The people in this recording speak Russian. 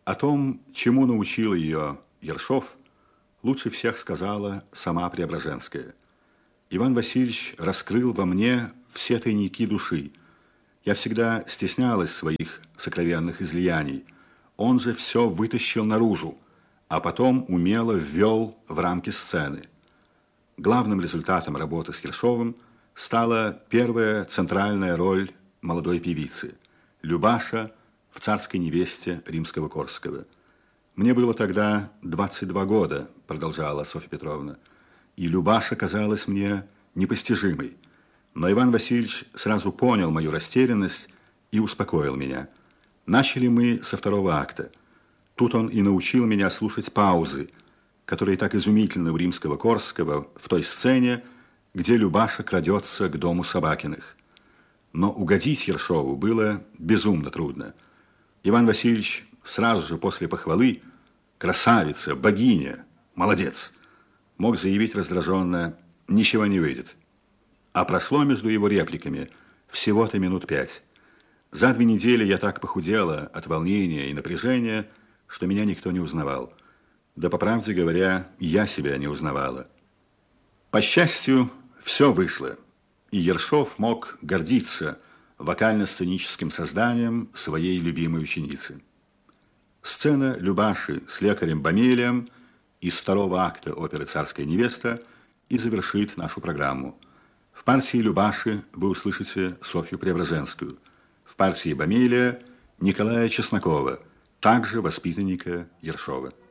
О том, чему научил ее Ершов, лучше всех сказала сама Преображенская. Иван Васильевич раскрыл во мне все тайники души. Я всегда стеснялась своих сокровенных излияний. Он же все вытащил наружу, а потом умело ввел в рамки сцены. Главным результатом работы с Ершовым стала первая центральная роль молодой певицы – Любаша в «Царской невесте» Римского-Корского. «Мне было тогда 22 года», – продолжала Софья Петровна, «и Любаша казалась мне непостижимой. Но Иван Васильевич сразу понял мою растерянность и успокоил меня. Начали мы со второго акта. Тут он и научил меня слушать паузы, которые так изумительны у Римского-Корского в той сцене, где Любаша крадется к дому Собакиных. Но угодить Ершову было безумно трудно. Иван Васильевич сразу же после похвалы «красавица, богиня, молодец» мог заявить раздраженно «ничего не выйдет». А прошло между его репликами всего-то минут 5. За 2 недели я так похудела от волнения и напряжения, что меня никто не узнавал. Да, по правде говоря, я себя не узнавала. По счастью, все вышло, и Ершов мог гордиться вокально-сценическим созданием своей любимой ученицы. Сцена Любаши с лекарем Бамелием из второго акта оперы «Царская невеста» и завершит нашу программу. В партии Любаши вы услышите Софью Преображенскую, в партии Бамелия Николая Чеснокова, также воспитанника Ершова.